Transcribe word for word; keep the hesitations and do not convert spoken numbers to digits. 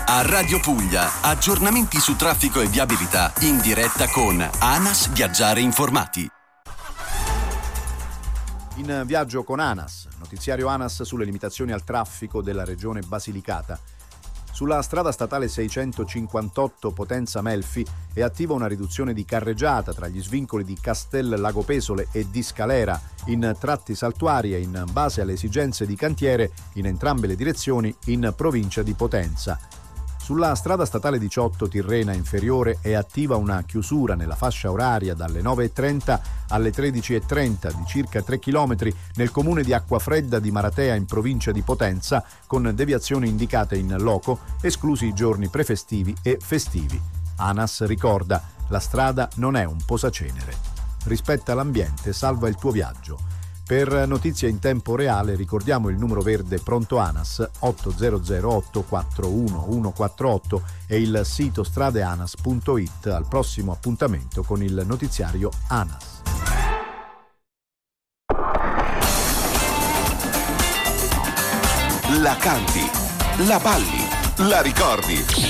A Radio Puglia, aggiornamenti su traffico e viabilità in diretta con ANAS Viaggiare Informati. In viaggio con ANAS, notiziario ANAS sulle limitazioni al traffico della regione Basilicata. Sulla strada statale seicentocinquantotto Potenza-Melfi è attiva una riduzione di carreggiata tra gli svincoli di Castel Lagopesole e di Scalera in tratti saltuari e in base alle esigenze di cantiere in entrambe le direzioni in provincia di Potenza. Sulla strada statale diciotto Tirrena Inferiore è attiva una chiusura nella fascia oraria dalle nove e trenta alle tredici e trenta di circa tre chilometri nel comune di Acquafredda di Maratea in provincia di Potenza, con deviazioni indicate in loco, esclusi i giorni prefestivi e festivi. ANAS ricorda: la strada non è un posacenere. Rispetta l'ambiente, salva il tuo viaggio. Per notizie in tempo reale ricordiamo il numero verde Pronto ANAS otto zero zero otto quattro uno uno quattro otto e il sito stradeanas punto it. Al prossimo appuntamento con il notiziario ANAS. La canti, la balli, la ricordi.